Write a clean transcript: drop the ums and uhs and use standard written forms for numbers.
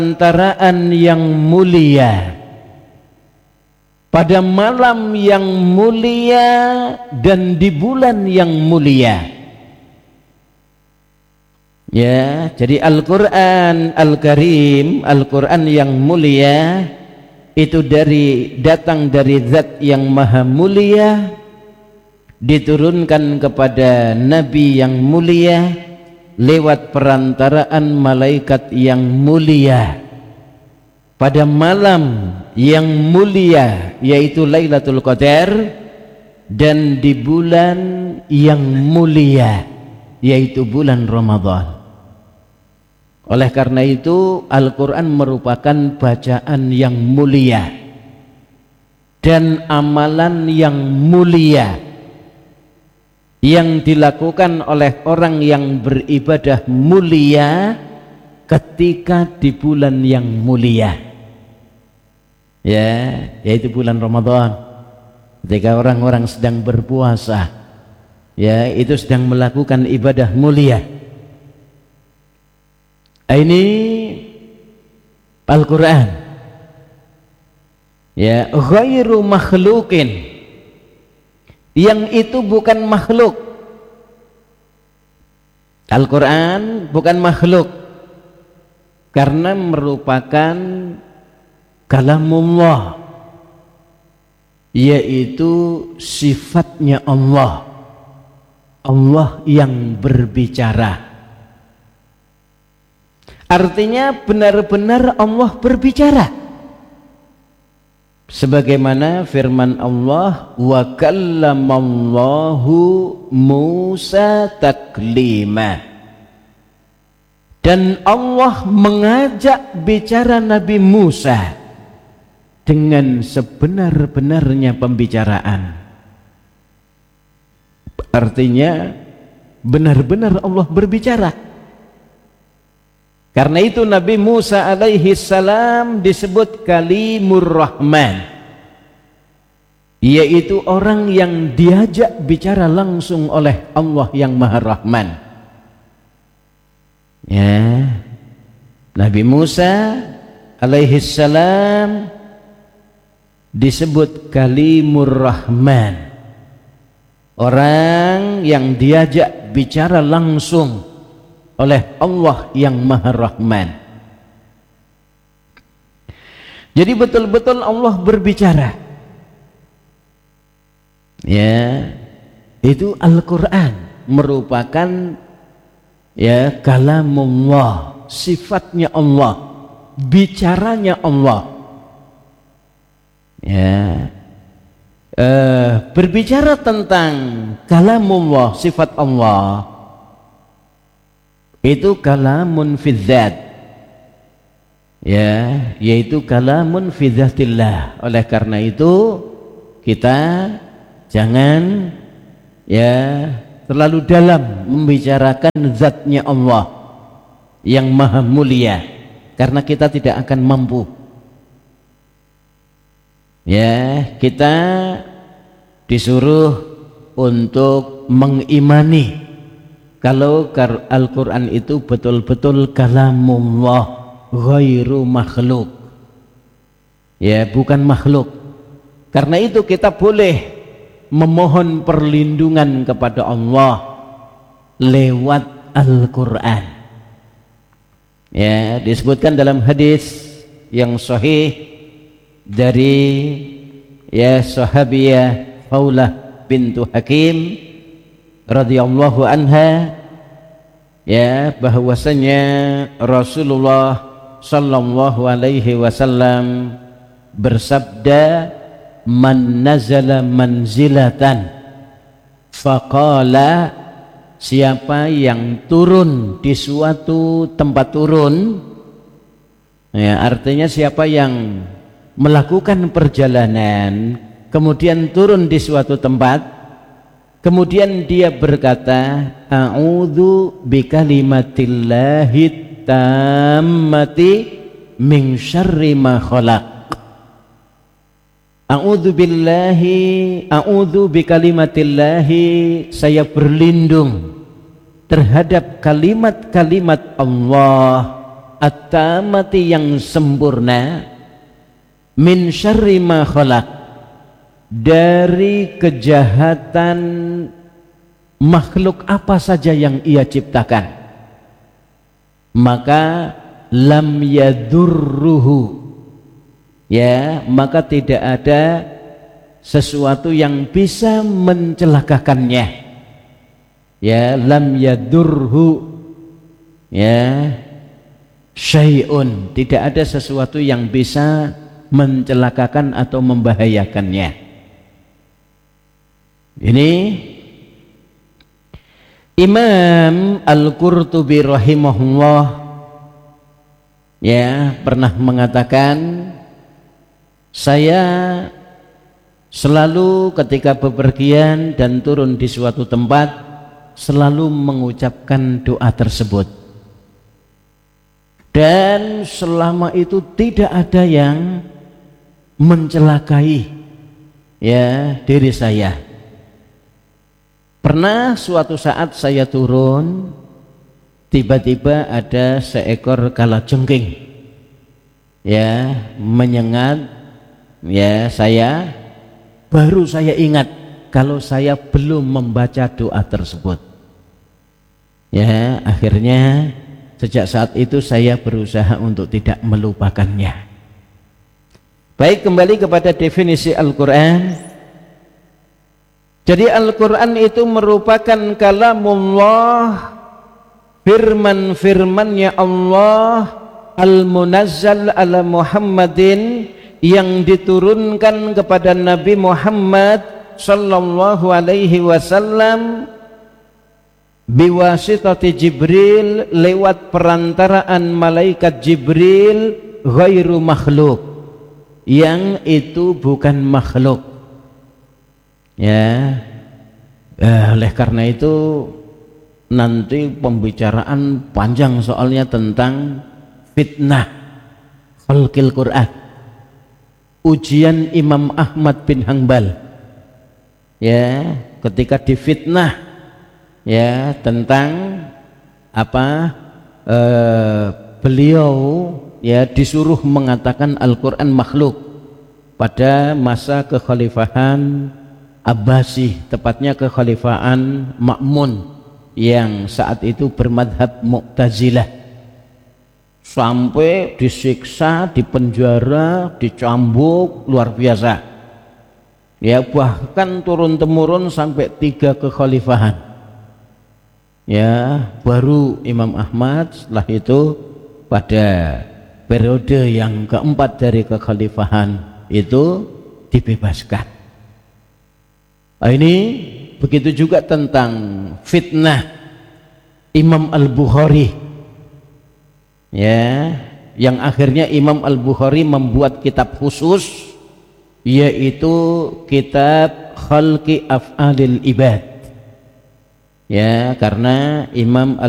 perantaraan yang mulia, pada malam yang mulia dan di bulan yang mulia. Ya, jadi Al-Quran Al-Karim, Al-Quran yang mulia itu datang dari zat yang maha mulia, diturunkan kepada Nabi yang mulia lewat perantaraan malaikat yang mulia pada malam yang mulia, yaitu Lailatul Qadar, dan di bulan yang mulia, yaitu bulan Ramadan. Oleh karena itu Al-Quran merupakan bacaan yang mulia dan amalan yang mulia yang dilakukan oleh orang yang beribadah mulia ketika di bulan yang mulia, ya, yaitu bulan Ramadan. Ketika orang-orang sedang berpuasa, ya, itu sedang melakukan ibadah mulia. Ini Al-Quran, ya, ghairu makhluqin, yang itu bukan makhluk. Al-Quran bukan makhluk karena merupakan kalamullah, yaitu sifatnya Allah, Allah yang berbicara. Artinya benar-benar Allah berbicara, sebagaimana firman Allah, wa kallamallahu Musa taklima, dan Allah mengajak bicara Nabi Musa dengan sebenar-benarnya pembicaraan. Artinya benar-benar Allah berbicara. Karena itu Nabi Musa alaihi salam disebut Kalimur Rahman, yaitu orang yang diajak bicara langsung oleh Allah yang Maha Rahman. Ya, Nabi Musa alaihi salam disebut Kalimur Rahman, orang yang diajak bicara langsung oleh Allah yang Maha Rahman. Jadi betul-betul Allah berbicara. Ya, itu Al-Quran merupakan, ya, kalamullah, sifatnya Allah, bicaranya Allah. Ya, berbicara tentang kalamullah, sifat Allah, itu kalamun fidzat, ya, yaitu kalamun fidzatillah. Oleh karena itu kita jangan, ya, terlalu dalam membicarakan zatnya Allah yang maha mulia, karena kita tidak akan mampu. Ya, kita disuruh untuk mengimani kalau Al-Quran itu betul-betul kalamullah, ghairu makhluk, ya, bukan makhluk. Karena itu kita boleh memohon perlindungan kepada Allah lewat Al-Quran. Ya, disebutkan dalam hadis yang sahih dari, ya, sahabiyah Khawlah bintu Hakim radhiyallahu anha, ya, bahwasanya Rasulullah sallallahu alaihi wasallam bersabda, man nazala manzilatan faqala, siapa yang turun di suatu tempat turun, ya, artinya siapa yang melakukan perjalanan kemudian turun di suatu tempat, kemudian dia berkata, a'udzu bikalimatillahi tammati min syarri ma khalaq. A'udzu bikalimatillahi, saya berlindung terhadap kalimat-kalimat Allah at-tamati yang sempurna, min syarri ma khalaq, dari kejahatan makhluk apa saja yang ia ciptakan, maka lam yadurruhu, ya, maka tidak ada sesuatu yang bisa mencelakakannya, ya, lam yadurhu, ya, syai'un, tidak ada sesuatu yang bisa mencelakakan atau membahayakannya. Ini Imam Al-Qurtubi rahimahullah, ya, pernah mengatakan, saya selalu ketika bepergian dan turun di suatu tempat selalu mengucapkan doa tersebut, dan selama itu tidak ada yang mencelakai, ya, diri saya. Pernah suatu saat saya turun, tiba-tiba ada seekor kalajengking, ya, menyengat, ya, baru saya ingat kalau saya belum membaca doa tersebut, ya. Akhirnya sejak saat itu saya berusaha untuk tidak melupakannya. Baik, kembali kepada definisi Al-Quran. Jadi Al-Quran itu merupakan kalamullah, firman-firmannya Allah, al-munazzal ala Muhammadin, yang diturunkan kepada Nabi Muhammad sallallahu alaihi wasallam, biwasitati Jibril, lewat perantaraan malaikat Jibril, ghairu makhluk, yang itu bukan makhluk, ya. Oleh karena itu nanti pembicaraan panjang soalnya tentang fitnah khalqil Quran, ujian Imam Ahmad bin Hanbal, ya, ketika difitnah, ya, tentang apa, beliau, ya, disuruh mengatakan Al-Quran makhluk pada masa kekhalifahan Abbasi, tepatnya kekhalifahan Ma'mun yang saat itu bermadhab Mu'tazilah, sampai disiksa, dipenjara, dicambuk luar biasa, ya, bahkan turun temurun sampai 3 kekhalifahan, ya. Baru Imam Ahmad setelah itu pada periode yang keempat dari kekhalifahan itu dibebaskan. Ini begitu juga tentang fitnah Imam Al-Bukhari, ya, yang akhirnya Imam Al-Bukhari membuat kitab khusus, yaitu kitab Khalqi Af'alil Ibad, ya, karena Imam